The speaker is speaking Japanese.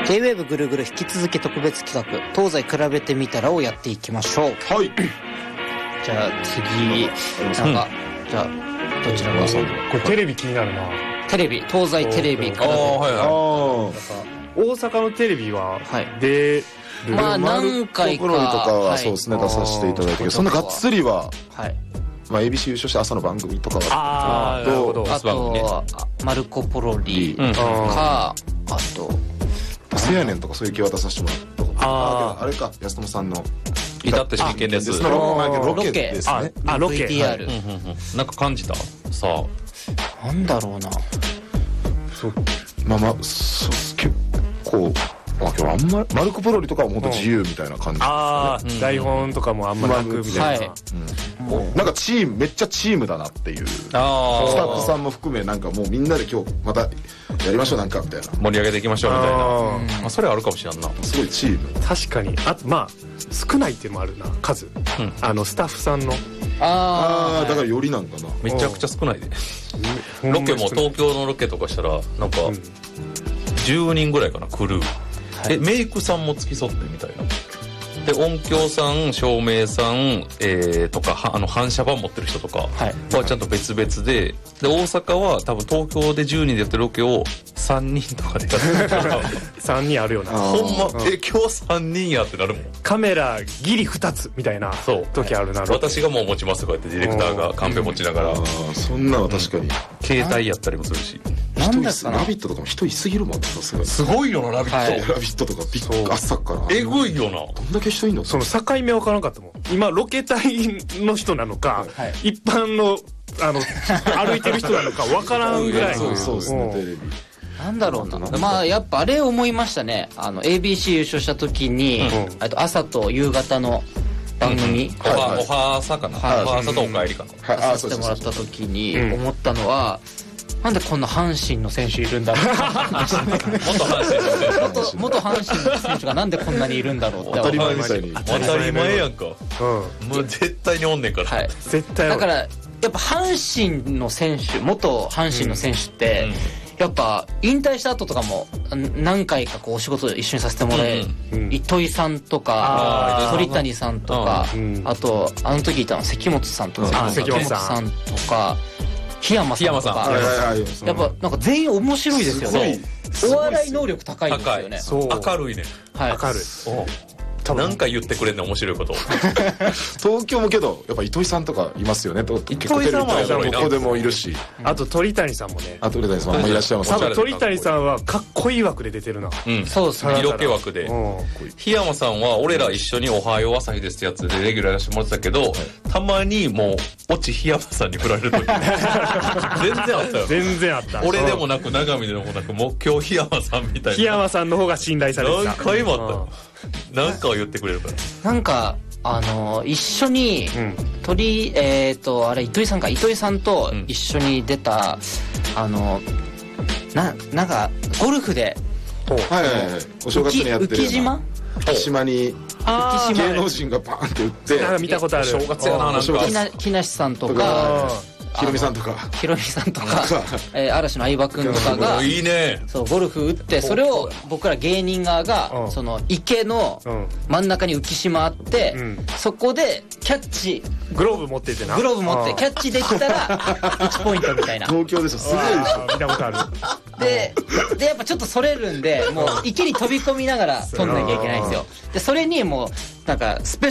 J-WAVE ぐるぐる引き続き特別企画東西比べてみたらをやっていきましょう。 はい。 じゃあ次なんか、じゃあどちらがこれテレビ気になるな。 テレビ東西テレビから大阪のテレビは出る、 まあ何回かプロリとかはそうですね、出させていただいたけど、そんながっつりは、まあ ABC 優勝して朝の番組とかはあとマルコポロリとか、あとせやねんとかそういう気渡させてもらったことあれか、安友さんの至って真剣ですロケですね。 ロケ VTR なんか感じたさあなんだろうな。 まあまあ結構今日あんまマルコポロリとかは本当自由みたいな感じですね。 台本とかもあんまなくみたいな。 なんかチームめっちゃチームだなっていう、スタッフさんも含めなんかもうみんなで今日またやりましょうなんかみたいな、 盛り上げていきましょうみたいな、まあそれあるかもしれんな。 すごいチーム。 確かに。あとまあ少ないっていうのもあるな、数、スタッフさんの。 だからよりなんかな。 めちゃくちゃ少ないで。ロケも東京のロケとかしたらなんか10人ぐらいかな、クルー。メイクさんも付き添ってみたいな。で音響さん、照明さん、とか反射板持ってる人とかはちゃんと別々で、大阪は多分東京で10人でやってるロケを3人とかでやってるから 3人あるよな。 ほんま今日3人やってなるもん。 カメラギリ2つみたいな時あるな。 私がもう持ちますとか言ってディレクターがカンペ持ちながら、 そんなの確かに携帯やったりもするし、 なんだかな、 ラビットとかも人いすぎるもんね。 すごいよなラビット。 ラビットとかビッグ朝からえぐいよな。 どんだけ人いんの。 その境目分からなかったもん。今ロケ隊の人なのか、一般の歩いてる人なのか分からんぐらい。 そうですね、テレビなんだろうな。まあやっぱあれ思いましたね。ABC 優勝した時に、朝と夕方の番組、 おは朝かな、おは朝とお帰りかな、 出させてもらった時に思ったのは、なんでこんな阪神の選手いるんだろう元阪神の選手がなんでこんなにいるんだろうって。 当たり前みたいに。 当たり前やんか。もう絶対におんねんから。 絶対。 だからやっぱ阪神の選手、元阪神の選手ってやっぱ引退した後とかも何回かこうお仕事一緒にさせてもらえ、糸井さんとか鳥谷さんとか、あとあの時いたの関本さんとか、関本さんとか檜山さんとか、やっぱなんか全員面白いですよね。お笑い能力高いですよね。 明るいね。 明るい。 何回言ってくれんねん面白いこと。 東京もけどやっぱ糸井さんとかいますよね。 糸井さんはここでもいるし、 あと鳥谷さんもね。 鳥谷さんもいらっしゃいます。 多分鳥谷さんはかっこいい枠で出てるな。 そうですね。 色気枠で。檜山さんは俺ら一緒におはよう朝日ですってやつでレギュラーやらせてもらってたけど、たまにもう落ち檜山さんに振られる時全然あったよ。 全然あった。 俺でもなく長見でもなく、もう今日檜山さんみたいな。 檜山さんの方が信頼されてた。 何回もあったよ。何かを言ってくれるから。 なんか一緒にあれ糸井さんと一緒に出たなんかゴルフでお正月にやってる浮島に芸能人がバーンって打って、 なんか見たことある。 正月やな。なんか木梨さんとかひろみさんとか嵐の相葉君とかがいいね。 そうゴルフ打って、それを僕ら芸人側がその池の真ん中に浮島あって、そこでキャッチグローブ持ってキャッチできたら1ポイントみたいな。 東京でしょ。すごいでしょ。 見たことある。 でやっぱちょっとそれるんで、もう池に飛び込みながら取んなきゃいけないんですよ。でそれにもうなんかスペ